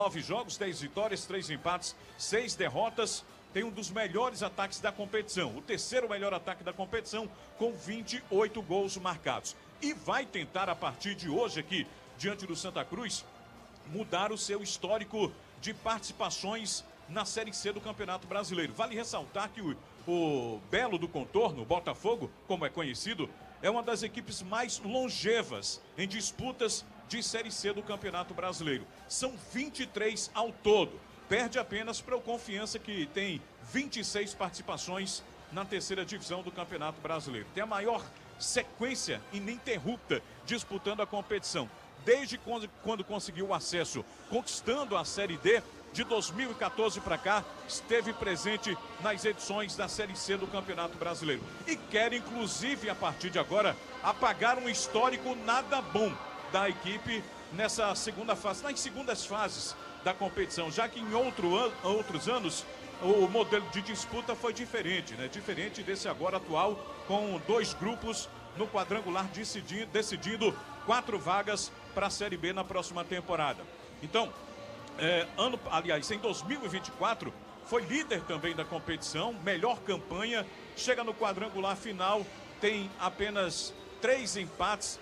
9 jogos, 10 vitórias, 3 empates, 6 derrotas. Tem um dos melhores ataques da competição. O terceiro melhor ataque da competição, com 28 gols marcados. E vai tentar, a partir de hoje aqui, diante do Santa Cruz, mudar o seu histórico de participações na Série C do Campeonato Brasileiro. Vale ressaltar que o Belo do Contorno, o Botafogo, como é conhecido, é uma das equipes mais longevas em disputas de Série C do Campeonato Brasileiro. São 23 ao todo. Perde apenas para o Confiança, que tem 26 participações na terceira divisão do Campeonato Brasileiro. Tem a maior sequência ininterrupta disputando a competição. Desde quando conseguiu o acesso, conquistando a Série D, de 2014 para cá, esteve presente nas edições da Série C do Campeonato Brasileiro. E quer, inclusive, a partir de agora, apagar um histórico nada bom da equipe nessa segunda fase, nas segundas fases da competição, já que em outros anos o modelo de disputa foi diferente, né? Diferente desse agora atual, com 2 grupos no quadrangular decidindo 4 vagas para a Série B na próxima temporada. Então, em 2024, foi líder também da competição, melhor campanha, chega no quadrangular final, tem apenas 3 empates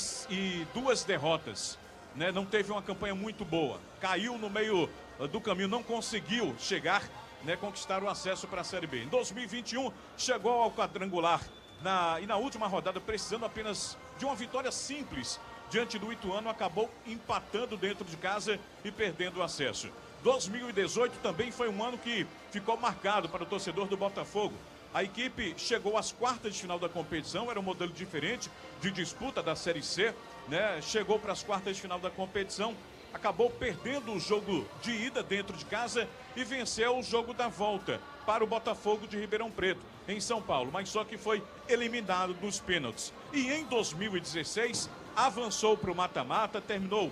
e 2 derrotas, né? Não teve uma campanha muito boa, caiu no meio do caminho, não conseguiu chegar, né, conquistar o acesso para a Série B. Em 2021, chegou ao quadrangular e na última rodada, precisando apenas de uma vitória simples diante do Ituano, acabou empatando dentro de casa e perdendo o acesso. 2018 também foi um ano que ficou marcado para o torcedor do Botafogo. A equipe chegou às quartas de final da competição, era um modelo diferente de disputa da Série C, né? Chegou para as quartas de final da competição, acabou perdendo o jogo de ida dentro de casa e venceu o jogo da volta para o Botafogo de Ribeirão Preto, em São Paulo, mas só que foi eliminado nos pênaltis. E em 2016, avançou para o mata-mata, terminou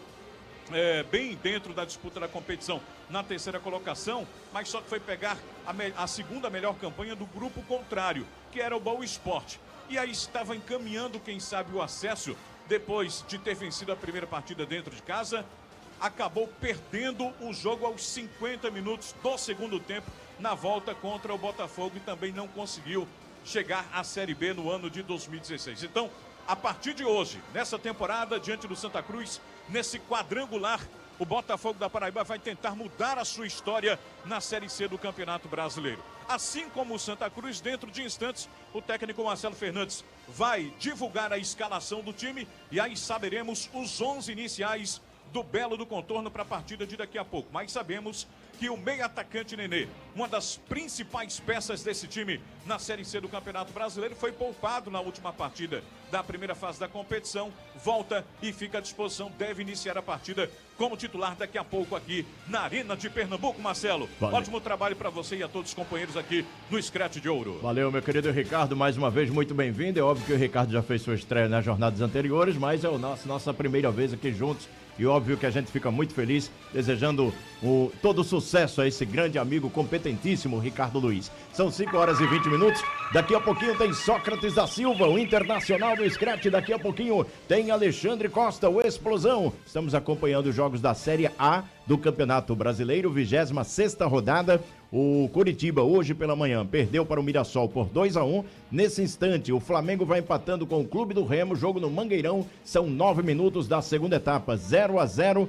bem dentro da disputa da competição na terceira colocação, mas só que foi pegar a segunda melhor campanha do grupo contrário, que era o Boa Esporte. E aí estava encaminhando, quem sabe, o acesso, depois de ter vencido a primeira partida dentro de casa, acabou perdendo o jogo aos 50 minutos do segundo tempo, na volta contra o Botafogo, e também não conseguiu chegar à Série B no ano de 2016. Então, a partir de hoje, nessa temporada, diante do Santa Cruz, nesse quadrangular, o Botafogo da Paraíba vai tentar mudar a sua história na Série C do Campeonato Brasileiro. Assim como o Santa Cruz, dentro de instantes, o técnico Marcelo Fernandes vai divulgar a escalação do time e aí saberemos os 11 iniciais do Belo do Contorno para a partida de daqui a pouco. Mas sabemos que o meio atacante Nenê, uma das principais peças desse time na Série C do Campeonato Brasileiro, foi poupado na última partida da primeira fase da competição, volta e fica à disposição, deve iniciar a partida como titular daqui a pouco aqui na Arena de Pernambuco. Marcelo, valeu. Ótimo trabalho para você e a todos os companheiros aqui no Scratch de Ouro. Valeu, meu querido Ricardo, mais uma vez muito bem-vindo. É óbvio que o Ricardo já fez sua estreia nas jornadas anteriores, mas é nossa primeira vez aqui juntos. E óbvio que a gente fica muito feliz, desejando todo o sucesso a esse grande amigo competentíssimo, Ricardo Luiz. São 5 horas e 20 minutos. Daqui a pouquinho tem Sócrates da Silva, o internacional do Scratch. Daqui a pouquinho tem Alexandre Costa, o Explosão. Estamos acompanhando os jogos da Série A do Campeonato Brasileiro, 26ª rodada. O Coritiba, hoje pela manhã, perdeu para o Mirassol por 2-1. Nesse instante, o Flamengo vai empatando com o Clube do Remo, jogo no Mangueirão. São 9 minutos da segunda etapa, 0-0.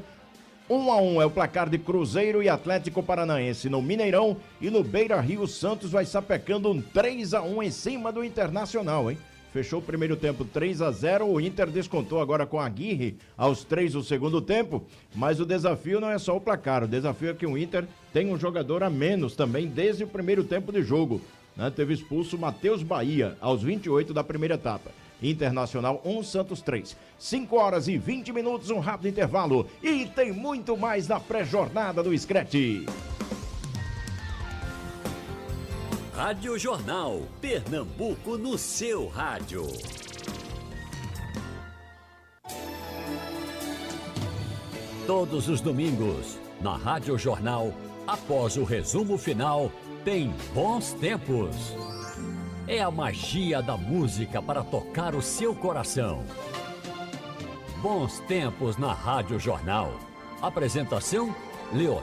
1-1 é o placar de Cruzeiro e Atlético Paranaense no Mineirão. E no Beira-Rio, Santos vai sapecando um 3-1 em cima do Internacional, hein? Fechou o primeiro tempo 3-0, o Inter descontou agora com a Aguirre aos 3 do segundo tempo, mas o desafio não é só o placar, o desafio é que o Inter tem um jogador a menos também desde o primeiro tempo de jogo, né? Teve expulso Matheus Bahia aos 28 da primeira etapa. Internacional 1, Santos 3. 5 horas e 20 minutos, um rápido intervalo e tem muito mais na pré-jornada do Scratch. Rádio Jornal, Pernambuco no seu rádio. Todos os domingos, na Rádio Jornal, após o resumo final, tem Bons Tempos. É a magia da música para tocar o seu coração. Bons Tempos na Rádio Jornal. Apresentação, Leonardo